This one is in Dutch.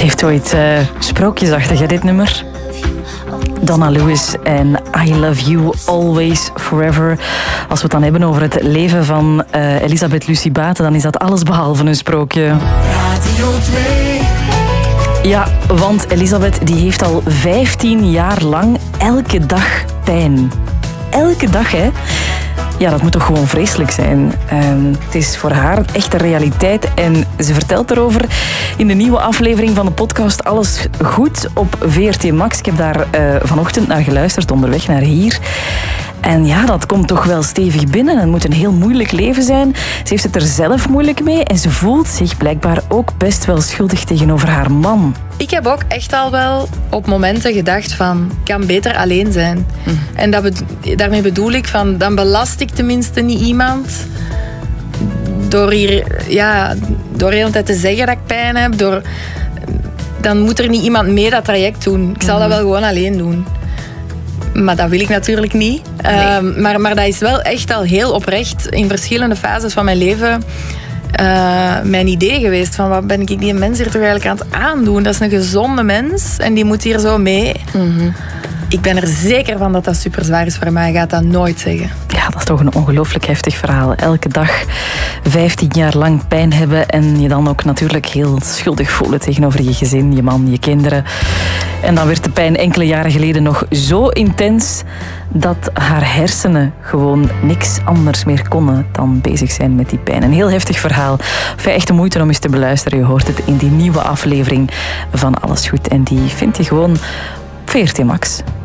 heeft ooit sprookjesachtig, hè, dit nummer. Donna Lewis en I Love You Always Forever. Als we het dan hebben over het leven van Elisabeth Lucie Baten, dan is dat alles behalve een sprookje. Radio 2. Ja, want Elisabeth die heeft al 15 jaar lang elke dag pijn. Elke dag, hè? Ja, dat moet toch gewoon vreselijk zijn. Het is voor haar een echte realiteit en ze vertelt erover in de nieuwe aflevering van de podcast Alles Goed op VRT Max. Ik heb daar vanochtend naar geluisterd, onderweg naar hier. En ja, dat komt toch wel stevig binnen. Het moet een heel moeilijk leven zijn. Ze heeft het er zelf moeilijk mee en ze voelt zich blijkbaar ook best wel schuldig tegenover haar man. Ik heb ook echt al wel op momenten gedacht van, ik kan beter alleen zijn. En daarmee bedoel ik van, dan belast ik tenminste niet iemand door hier, door de hele tijd te zeggen dat ik pijn heb. Dan moet er niet iemand mee dat traject doen. Ik zal dat wel gewoon alleen doen. Maar dat wil ik natuurlijk niet. Nee. Maar dat is wel echt al heel oprecht in verschillende fases van mijn leven mijn idee geweest. Van wat ben ik die mens hier toch eigenlijk aan het aandoen? Dat is een gezonde mens en die moet hier zo mee. Mm-hmm. Ik ben er zeker van dat dat super zwaar is voor mij. Hij gaat dat nooit zeggen. Ja, dat is toch een ongelooflijk heftig verhaal. Elke dag 15 jaar lang pijn hebben en je dan ook natuurlijk heel schuldig voelen tegenover je gezin, je man, je kinderen. En dan werd de pijn enkele jaren geleden nog zo intens dat haar hersenen gewoon niks anders meer konden dan bezig zijn met die pijn. Een heel heftig verhaal. Echt de moeite om eens te beluisteren. Je hoort het in die nieuwe aflevering van Alles Goed. En die vind je gewoon op VRT Max.